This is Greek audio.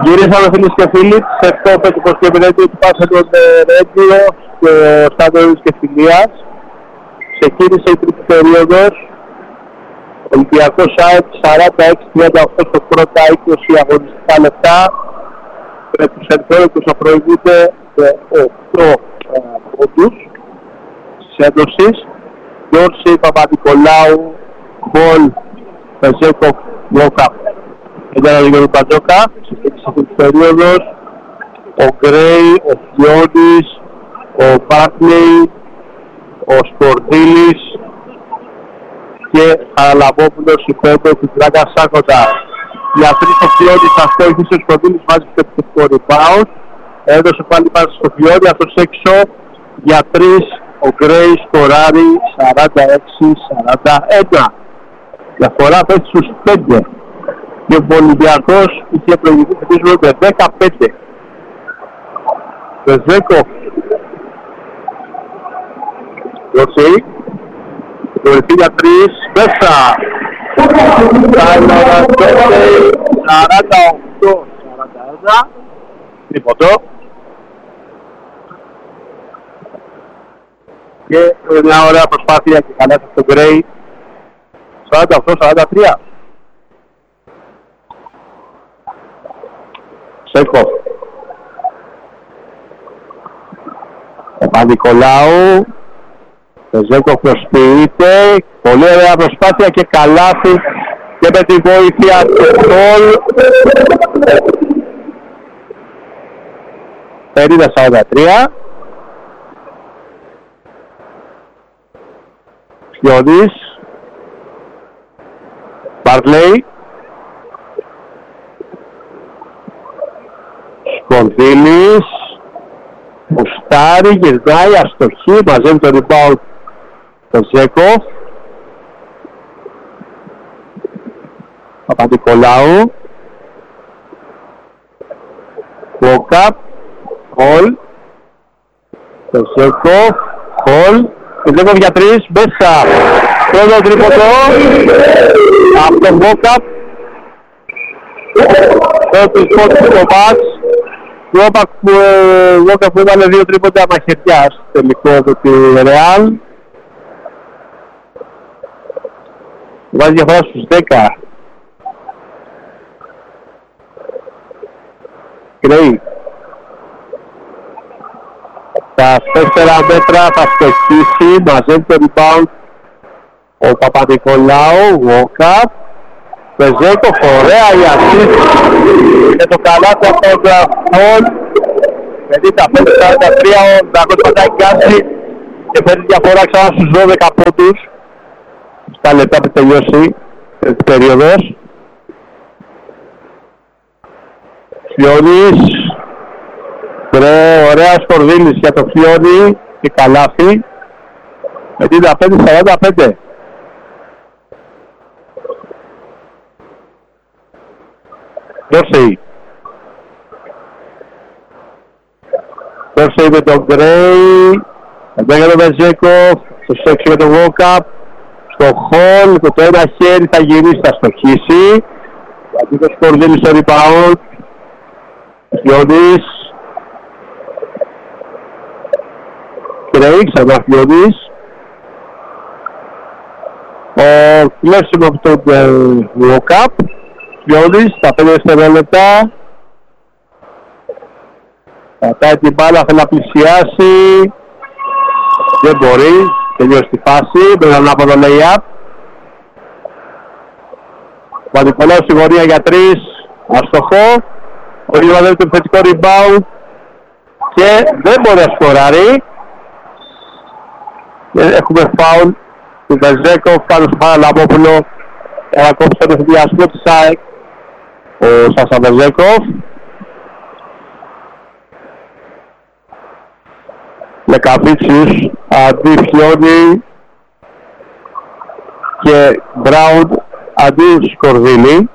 Γυρίσαμε φίλες και φίλοι, σε αυτό το υποσκευηρέτιο του Πάσα των Ρέντιο και ο Στάδωρης και Φιλίας. Ξεκίνησε η τρίτη περίοδος. Ολυμπιακός ΣΑΕΚ 46-38 στο πρώτα 20 αγωνιστικά λεπτά. Με τους ενθόρετους να προηγούνται με 8 πόντους της έντοσης. Γιόρση, Παπα-Νικολάου, Μπολ, Πεζέκοφ, Βόκαπ. Ήταν ο Γιώργος Πατζόκα, ξεκίνησε αυτή την περίοδος. Ο Γκρέι, ο Φιώδης, ο Μπάρκλεϊ, ο Σκορδίλης και Χαραλαμπόπουλος, η Πέντο, η Τράκα Σάκοντα. Για τρεις ο Φιώδης, αυτό ήρθε ο Σκορδίλης, βάζει και το rebound. Έδωσε πάλι πάνω στο Φιώδη, αυτός έξω. Για τρεις ο Γκρέι σκοράρει 46-41. Διαφορά πέφτει στους 5. Και ο Ολυμπιακός είχε προηγηθεί με 15. Βεζέκοφ. Ρωσί. Προηγηθεί για 3. Μέσα. 48-41. Τίποτο. Και μια ωραία προσπάθεια και καλά στον Γκρέι. 48-43. Σέκοφ. Παπα-Νικολάου. Ζέκοφ προσποιείται. Πολύ ωραία προσπάθεια και καλάθι και με τη βοήθεια του γκολ. 50-43. Φιώδης. Μπαρλέι. Σκορδίλης. Μουστάρι, γυρνάει, αστοχή, μαζεύει το rebound το Ζέκοφ. Παπα-Νικολάου. Βόκαπ. Χολ. Το Ζέκοφ. Χολ. Το Ζέκοφ για 3, μέσα. Πρώτο τρίποντο. Από τον Βόκαπ. Πρώτος πόντος στο μάτς. Βόκαπ που έβαλε 2 τρίποντα μαχαιριάς τελικό με τη Ρεάλ. Βάζει διαφορά στους 10. Γκρέι. Τα 4 μέτρα θα στοχίσει, μαζεύει το rebound ο Παπα-Νικολάου, Βόκαπ. Πεζέκοφ, ωραία η assist και το καλάθι από τον Χολ. 55-43, ο Ντακός πατάει γκάση και φέρνει διαφορά ξανά στους 12 πόντους. Στα λεπτά που τελειώσει η περίοδος. Φιώνης. Ωραία Σκορδίλης για το Φιώνη και καλάθι. 55-45. Δόρσεϊ. Δόρσεϊ με τον Γκρέι. Εδώ το Βεζέκοφ. Στο σέξι με τον Βόκαπ. Στο Χολ. Με το ένα χέρι θα γυρίσει, θα στοχίσει. Αντί το Σκορδίλη στο rebound. Φιώδης. Γκρέι, ξανά Φιώδης. Ο κλέψιμο από τον Βόκαπ. Φιώδης, στα 5 δευτερόλεπτα. Πατάει την μπάλα, θέλει να πλησιάσει. Δεν μπορεί, τελειώσει τη φάση. Πρέπει να από το lay-up. Παπα-Νικολάου στη γωνία για 3. Αστοχό. Ο Ριβαδέλη το επιθετικό rebound. Και δεν μπορεί να σκοράρει. Έχουμε φάουλ του Βεζέκοφ πάνω στο Χαραλαμπόπουλο. Κόψει τον ευθυδιασμό της ΑΕΚ ο Σάσα Βεζέκοφ. Λεκαβίτσιους αντί Φιώνη και Μπράουν αντί Σκορδίλη.